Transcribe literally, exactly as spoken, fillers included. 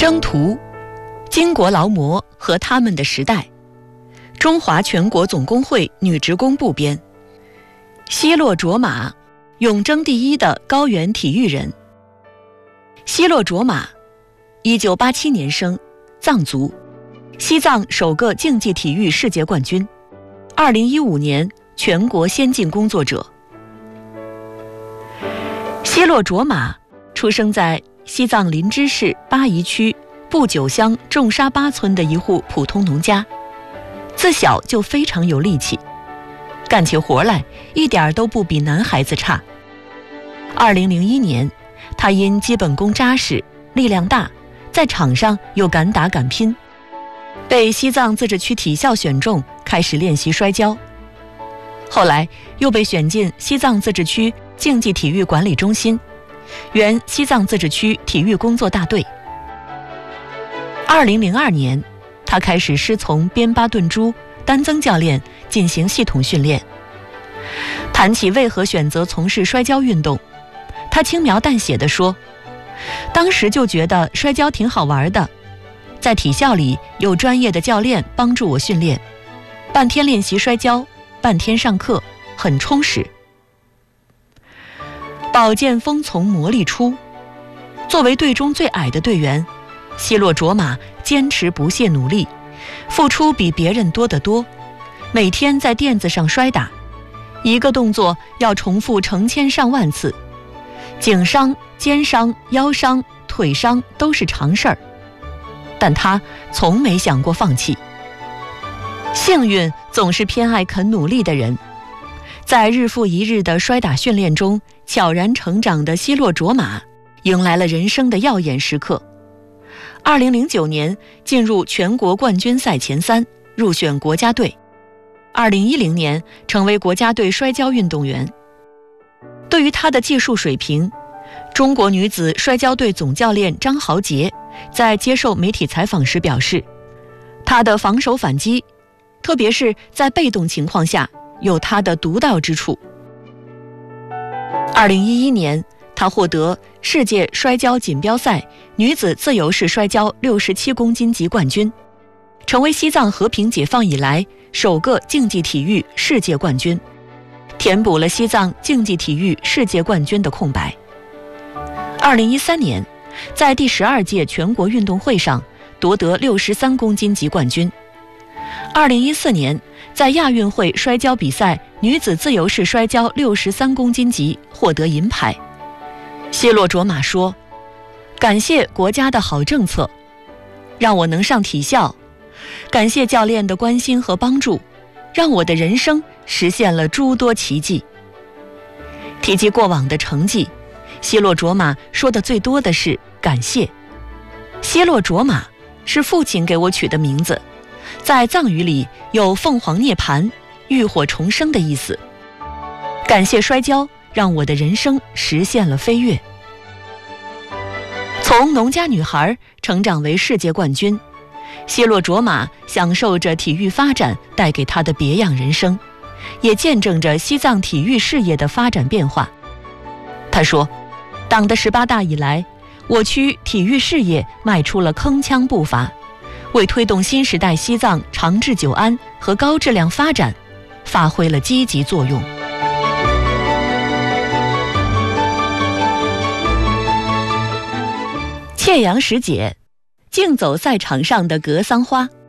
征途、巾帼劳模和他们的时代，中华全国总工会女职工部编。希洛卓玛，永争第一的高原体育人。希洛卓玛，一九八七年生，藏族，西藏首个竞技体育世界冠军，二零一五年全国先进工作者。希洛卓玛出生在西藏林芝市巴宜区布九乡仲沙巴村的一户普通农家，自小就非常有力气，干起活来一点都不比男孩子差。二零零一年，他因基本功扎实、力量大，在场上又敢打敢拼，被西藏自治区体校选中，开始练习摔跤。后来又被选进西藏自治区竞技体育管理中心，原西藏自治区体育工作大队。二零零二年，他开始师从边巴顿珠丹增教练进行系统训练。谈起为何选择从事摔跤运动，他轻描淡写地说，当时就觉得摔跤挺好玩的，在体校里有专业的教练帮助我训练，半天练习摔跤，半天上课，很充实。宝剑锋从磨砺出，作为队中最矮的队员，希洛卓玛坚持不懈努力，付出比别人多得多，每天在垫子上摔打，一个动作要重复成千上万次，颈伤、肩伤、腰伤、腿伤都是常事儿，但他从没想过放弃。幸运总是偏爱肯努力的人，在日复一日的摔打训练中，悄然成长的希洛卓玛迎来了人生的耀眼时刻。二零零九年进入全国冠军赛前三，入选国家队。二零一零年成为国家队摔跤运动员。对于他的技术水平，中国女子摔跤队总教练张豪杰在接受媒体采访时表示，他的防守反击，特别是在被动情况下，有他的独到之处。二零一一年，他获得世界摔跤锦标赛女子自由式摔跤六十七公斤级冠军，成为西藏和平解放以来首个竞技体育世界冠军，填补了西藏竞技体育世界冠军的空白。二零一三年，在第十二届全国运动会上夺得六十三公斤级冠军。二零一四年，在亚运会摔跤比赛女子自由式摔跤六十三公斤级获得银牌。希洛卓玛说，感谢国家的好政策，让我能上体校，感谢教练的关心和帮助，让我的人生实现了诸多奇迹。提及过往的成绩，希洛卓玛说的最多的是感谢。希洛卓玛是父亲给我取的名字，在藏语里有凤凰涅槃、浴火重生的意思。感谢摔跤，让我的人生实现了飞跃。从农家女孩成长为世界冠军，希洛卓玛享受着体育发展带给她的别样人生，也见证着西藏体育事业的发展变化。她说，党的十八大以来，我区体育事业迈出了铿锵步伐，为推动新时代西藏长治久安和高质量发展发挥了积极作用。切阳时节，竞走赛场上的格桑花。